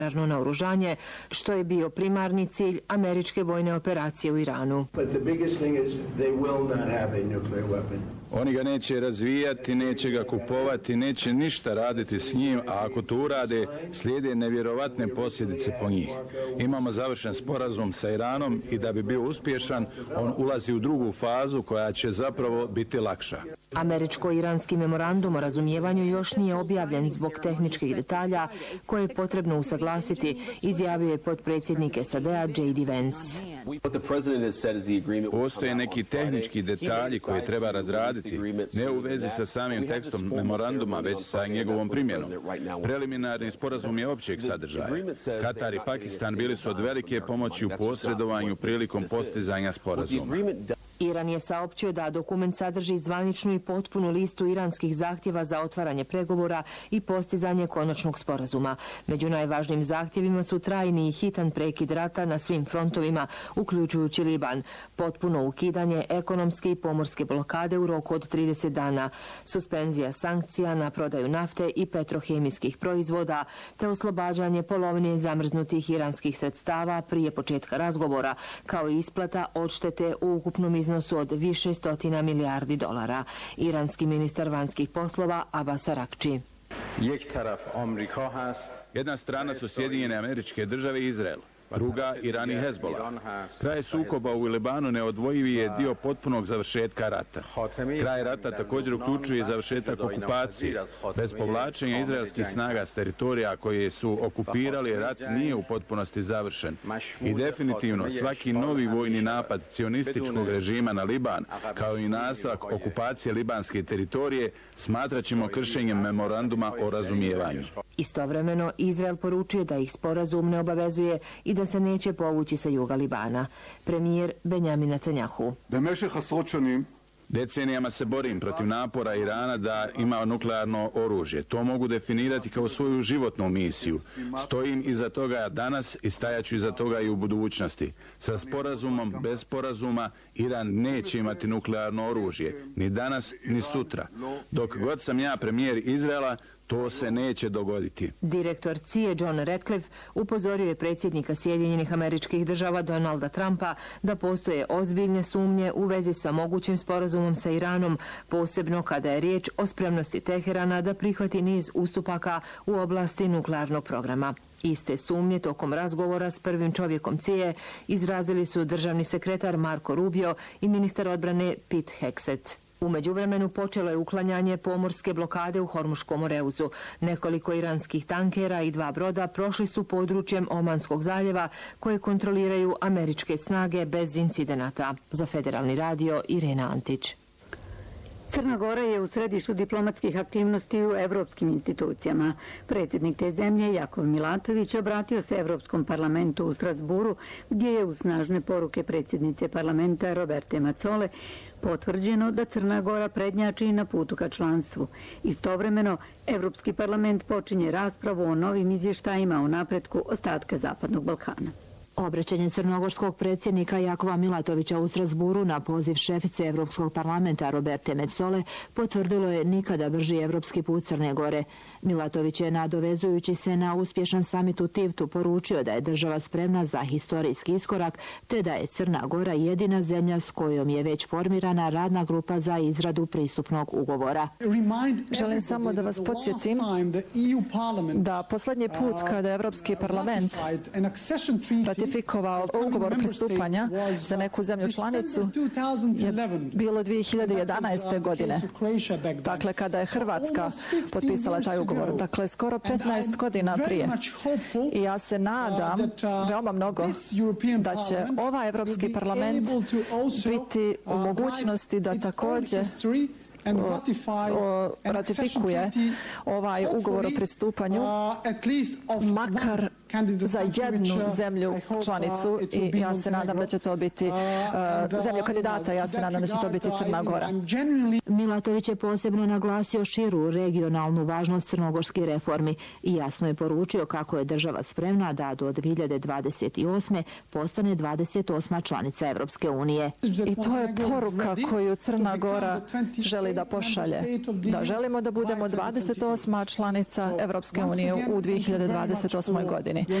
nuklearno naoružanje, što je bio primarni cilj američke vojne operacije u Iranu. Oni ga neće razvijati, neće ga kupovati, neće ništa raditi s njim, a ako to urade, slijede nevjerovatne posljedice po njih. Imamo završen sporazum sa Iranom i da bi bio uspješan, on ulazi u drugu fazu koja će zapravo biti lakša. Američko-iranski memorandum o razumijevanju još nije objavljen zbog tehničkih detalja koje je potrebno usaglasiti, izjavio je potpredsjednik SAD-a J.D. Vance. Postoje neki tehnički detalji koje treba razraditi, ne u vezi sa samim tekstom memoranduma, već sa njegovom primjenom. Preliminarni sporazum je općeg sadržaja. Katar i Pakistan bili su od velike pomoći u posredovanju prilikom postizanja sporazuma. Iran je saopćio da dokument sadrži zvaničnu i potpunu listu iranskih zahtjeva za otvaranje pregovora i postizanje konačnog sporazuma. Među najvažnijim zahtjevima su trajni i hitan prekid rata na svim frontovima, uključujući Liban, potpuno ukidanje ekonomske i pomorske blokade u roku od 30 dana, suspenzija sankcija na prodaju nafte i petrohemijskih proizvoda, te oslobađanje polovine zamrznutih iranskih sredstava prije početka razgovora, kao i isplata odštete u ukupnom iznosu od više stotina milijardi dolara. Iranski ministar vanjskih poslova Abbas Araghchi. Jedna strana su Sjedinjene Američke Države i Izrael, druga Iran i Hezbollah. Kraj sukoba u Libanu neodvojivi je dio potpunog završetka rata. Kraj rata također uključuje i završetak okupacije. Bez povlačenja izraelskih snaga s teritorija koje su okupirali, rat nije u potpunosti završen. I definitivno svaki novi vojni napad cionističkog režima na Liban, kao i nastavak okupacije libanske teritorije, smatrat ćemo kršenjem memoranduma o razumijevanju. Istovremeno, Izrael poručuje da ih sporazum ne obavezuje i da se neće povući sa juga Libana. Premijer Benjamin Netanjahu. Decenijama se borim protiv napora Irana da ima nuklearno oružje. To mogu definirati kao svoju životnu misiju. Stojim iza toga danas i stajaću iza toga i u budućnosti. Sa sporazumom, bez sporazuma, Iran neće imati nuklearno oružje. Ni danas, ni sutra. Dok god sam ja premijer Izraela, to se neće dogoditi. Direktor CIA John Ratcliffe upozorio je predsjednika Sjedinjenih Američkih Država Donalda Trumpa da postoje ozbiljne sumnje u vezi sa mogućim sporazumom sa Iranom, posebno kada je riječ o spremnosti Teherana da prihvati niz ustupaka u oblasti nuklearnog programa. Iste sumnje tokom razgovora s prvim čovjekom CIA izrazili su državni sekretar Marco Rubio i ministar odbrane Pete Hegseth. U međuvremenu počelo je uklanjanje pomorske blokade u Hormuškom moreuzu. Nekoliko iranskih tankera i 2 broda prošli su područjem Omanskog zaljeva koje kontroliraju američke snage bez incidenata. Za Federalni radio Irena Antić. Crna Gora je u središtu diplomatskih aktivnosti u evropskim institucijama. Predsjednik te zemlje, Jakov Milatović, obratio se Evropskom parlamentu u Strasburu, gdje je u snažne poruke predsjednice parlamenta Roberte Macole potvrđeno da Crna Gora prednjači na putu ka članstvu. Istovremeno, Evropski parlament počinje raspravu o novim izvještajima o napretku ostatka Zapadnog Balkana. Obraćanje crnogorskog predsjednika Jakova Milatovića u Strasburu na poziv šefice Evropskog parlamenta Roberte Metsole potvrdilo je nikada brži evropski put Crne Gore. Milatović je, nadovezujući se na uspješan samit u Tivtu, poručio da je država spremna za historijski iskorak, te da je Crna Gora jedina zemlja s kojom je već formirana radna grupa za izradu pristupnog ugovora. Želim samo da vas podsjetim da posljednji put kada je Evropski parlament ratifikovao ugovor pristupanja za neku zemlju članicu je bilo 2011. godine. Dakle, kada je Hrvatska potpisala taj ugovor. Dakle, skoro 15 godina prije. I ja se nadam veoma mnogo da će ovaj Evropski parlament biti u mogućnosti da također ratifikuje ovaj ugovor o pristupanju makar za jednu zemlju članicu i ja se nadam da će to biti zemlju kandidata, ja se nadam da će to biti Crna Gora. Milatović je posebno naglasio širu regionalnu važnost crnogorskih reformi i jasno je poručio kako je država spremna da do 2028. postane 28. članica Evropske unije. I to je poruka koju Crna Gora želi želi da pošalje da želimo da budemo 28. članica Evropske unije u 2028. godini.